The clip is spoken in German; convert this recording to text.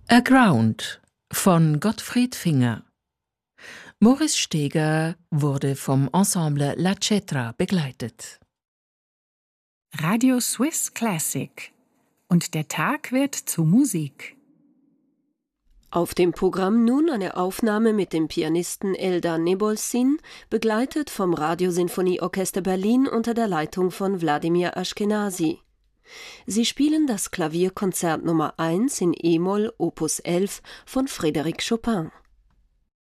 Aground von Gottfried Finger. Maurice Steger wurde vom Ensemble La Cetra begleitet. Radio Swiss Classic. Und der Tag wird zu Musik. Auf dem Programm nun eine Aufnahme mit dem Pianisten Eldar Nebolsin, begleitet vom Radiosinfonieorchester Berlin unter der Leitung von Wladimir Ashkenazy. Sie spielen das Klavierkonzert Nummer 1 in E-Moll Opus 11 von Frédéric Chopin.